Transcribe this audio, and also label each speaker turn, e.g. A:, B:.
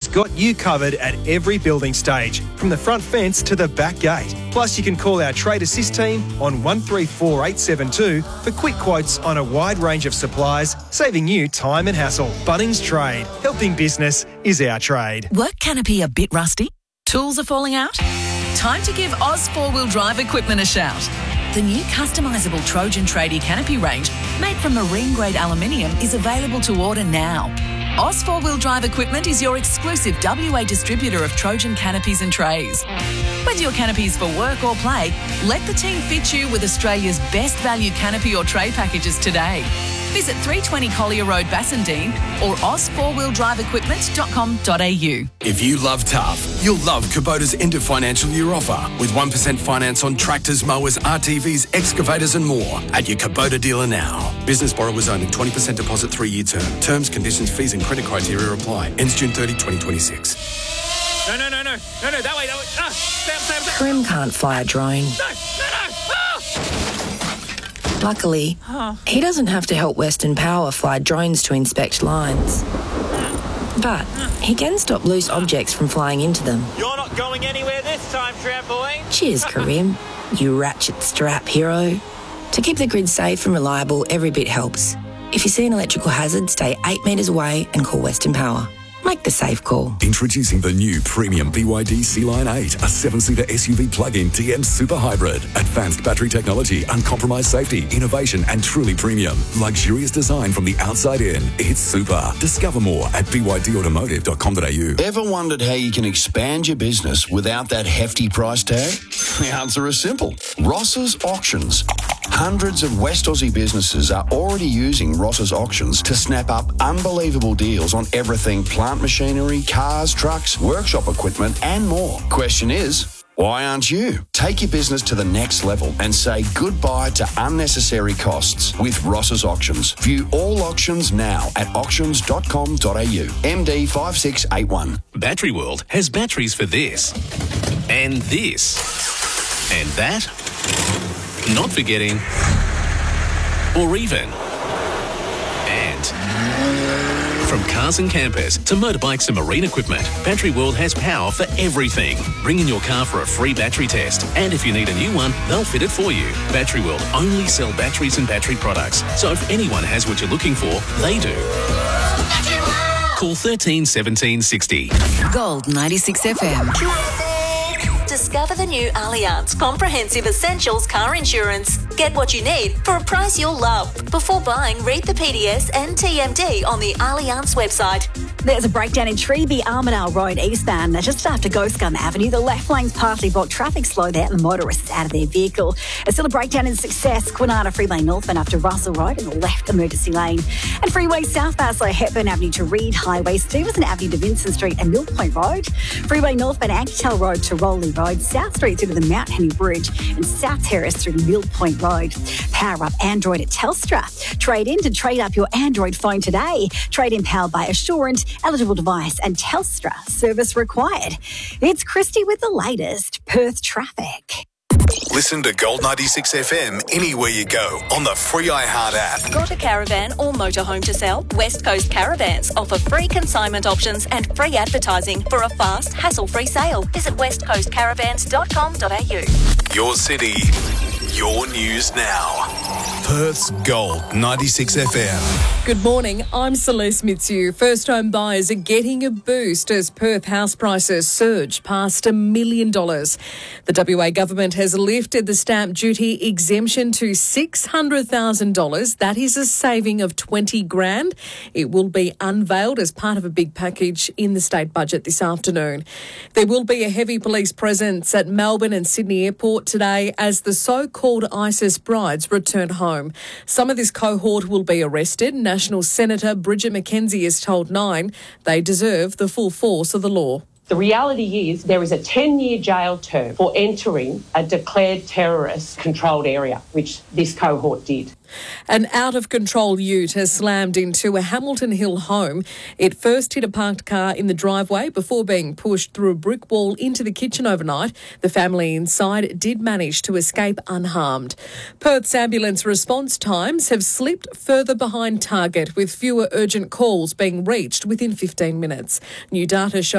A: got you covered at every building stage, from the front fence to the back gate. Plus, you can call our Trade Assist team on 134872 for quick quotes on a wide range of supplies, saving you time and hassle. Bunnings Trade. Helping business is our trade.
B: Work canopy a bit rusty? Tools are falling out? Time to give Oz 4-wheel drive equipment a shout. The new customisable Trojan Tradie canopy range, made from marine-grade aluminium, is available to order now. Oz 4-wheel drive equipment is your exclusive WA distributor of Trojan canopies and trays. Whether your canopies for work or play, let the team fit you with Australia's best value canopy or tray packages today. Visit 320 Collier Road, Bassendean or oz4wheeldriveequipment.com.au.
C: If you love tough, you'll love Kubota's end of financial year offer with 1% finance on tractors, mowers, RTVs, excavators and more at your Kubota dealer now. Business borrowers only, 20% deposit, 3-year term. Terms, conditions, fees and credit criteria apply. Ends June 30, 2026.
D: No, that way. Sam.
E: Karim can't fly a drone.
D: No.
E: Luckily, he doesn't have to help Western Power fly drones to inspect lines. But he can stop loose objects from flying into them.
D: You're not going anywhere this time, trampoline.
E: Cheers, Karim, you ratchet strap hero. To keep the grid safe and reliable, every bit helps. If you see an electrical hazard, stay 8 metres away and call Western Power. Make the safe call.
F: Introducing the new premium BYD Sea-Line 8, a 7-seater SUV plug-in DM Super Hybrid. Advanced battery technology, uncompromised safety, innovation and truly premium. Luxurious design from the outside in. It's super. Discover more at bydautomotive.com.au.
G: Ever wondered how you can expand your business without that hefty price tag? The answer is simple. Ross's Auctions. Hundreds of West Aussie businesses are already using Ross's Auctions to snap up unbelievable deals on everything plant machinery, cars, trucks, workshop equipment and more. Question is, why aren't you? Take your business to the next level and say goodbye to unnecessary costs with Ross's Auctions. View all auctions now at auctions.com.au. MD 5681.
H: Battery World has batteries for this and this and that. Not forgetting, or even, and. From cars and campers to motorbikes and marine equipment, Battery World has power for everything. Bring in your car for a free battery test, and if you need a new one, they'll fit it for you. Battery World only sell batteries and battery products, so if anyone has what you're looking for, they do. Call 13 17 60.
B: Gold 96 FM.
I: Discover the new Allianz Comprehensive Essentials car insurance. Get what you need for a price you'll love. Before buying, read the PDS and TMD on the Allianz website.
J: There's a breakdown in Treeby Armidale Road eastbound. Just after Ghostgun Avenue, the left lane's partly blocked. Traffic slowed there and the motorists out of their vehicle. There's still a breakdown in Success, Kwinana Freeway northbound after Russell Road in the left emergency lane. And Freeway southbound, so Hepburn Avenue to Reed Highway, Stevenson Avenue to Vincent Street and Mill Point Road. Freeway northbound Anketel Road to Rowley Road, South Street through to the Mount Henry Bridge and South Terrace through to Mill Point Road. Power up Android at Telstra. Trade in to trade up your Android phone today. Trade in powered by Assurant, eligible device and Telstra. Service required. It's Christy with the latest Perth traffic.
F: Listen to Gold 96 FM anywhere you go on the free iHeart app.
I: Got a caravan or motorhome to sell? West Coast Caravans offer free consignment options and free advertising for a fast, hassle-free sale. Visit westcoastcaravans.com.au.
F: Your city, your news now. Perth's Gold 96 FM.
K: Good morning, I'm Celeste Mitsu. First home buyers are getting a boost as Perth house prices surge past $1 million. The WA government has lifted the stamp duty exemption to $600,000. That is a saving of $20,000. It will be unveiled as part of a big package in the state budget this afternoon. There will be a heavy police presence at Melbourne and Sydney Airport today as the so-called ISIS brides return home. Some of this cohort will be arrested. National Senator Bridget McKenzie has told Nine they deserve the full force of the law.
L: The reality is there is a 10-year jail term for entering a declared terrorist-controlled area, which this cohort did.
K: An out-of-control ute has slammed into a Hamilton Hill home. It first hit a parked car in the driveway before being pushed through a brick wall into the kitchen overnight. The family inside did manage to escape unharmed. Perth's ambulance response times have slipped further behind target, with fewer urgent calls being reached within 15 minutes. New data shows